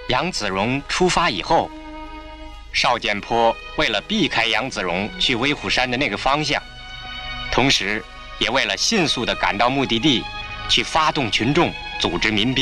杨子荣出发以后，邵建坡为了避开杨子荣去威虎山的那个方向，同时也为了迅速地赶到目的地，去发动群众，组织民兵。